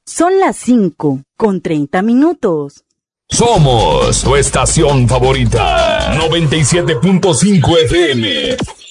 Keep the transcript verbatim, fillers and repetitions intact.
Son las cinco con treinta minutos. Somos tu estación favorita, noventa y siete punto cinco F M.